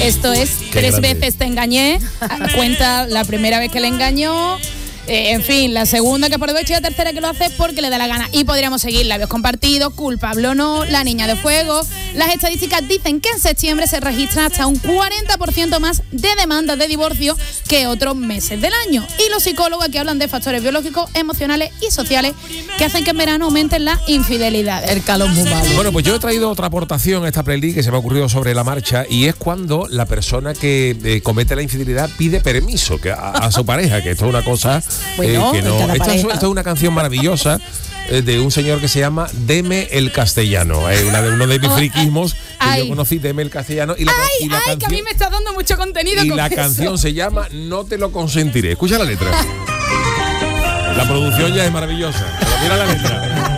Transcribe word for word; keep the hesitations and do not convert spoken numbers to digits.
Esto es Qué Tres grande. veces te engañé. Cuenta la primera vez que le engañó. Eh, en fin, la segunda que por derecho y la tercera que lo hace porque le da la gana. Y podríamos seguir labios compartidos, culpable o no, la niña de fuego. Las estadísticas dicen que en septiembre se registran hasta un cuarenta por ciento más de demandas de divorcio que otros meses del año. Y los psicólogos aquí hablan de factores biológicos, emocionales y sociales que hacen que en verano aumenten las infidelidades. El calor muy malo. Bueno, pues yo he traído otra aportación a esta playlist que se me ha ocurrido sobre la marcha, y es cuando la persona que eh, comete la infidelidad pide permiso que a, a su pareja, que esto es una cosa Bueno, eh, que no. cada Esto es, pareja. esto es una canción maravillosa eh, de un señor que se llama Deme el Castellano. Es una de uno de mis friquismos que Ay. yo conocí, Deme el Castellano. Y la, ca- Ay, y la ay, que a canción, mí me está dando mucho contenido y con la eso. canción se llama No te lo consentiré. Escucha la letra. La producción ya es maravillosa, pero mira la letra.